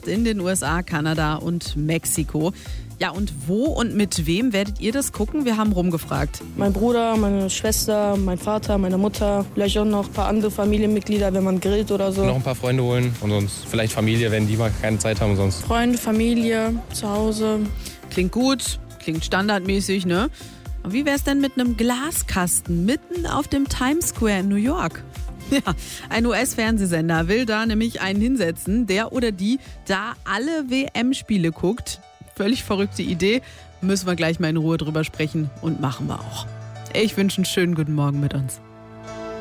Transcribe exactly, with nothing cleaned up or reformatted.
gemacht in den U S A, Kanada und Mexiko. Ja, und wo und mit wem werdet ihr das gucken? Wir haben rumgefragt. Mein Bruder, meine Schwester, mein Vater, meine Mutter, vielleicht auch noch ein paar andere Familienmitglieder, wenn man grillt oder so. Noch ein paar Freunde holen und sonst vielleicht Familie, wenn die mal keine Zeit haben. Sonst Freunde, Familie, zu Hause. Klingt gut, klingt standardmäßig, ne? Und wie wär's denn mit einem Glaskasten mitten auf dem Times Square in New York? Ja, ein U S-Fernsehsender will da nämlich einen hinsetzen, der oder die da alle W M-Spiele guckt. Völlig verrückte Idee. Müssen wir gleich mal in Ruhe drüber sprechen und machen wir auch. Ich wünsche einen schönen guten Morgen mit uns.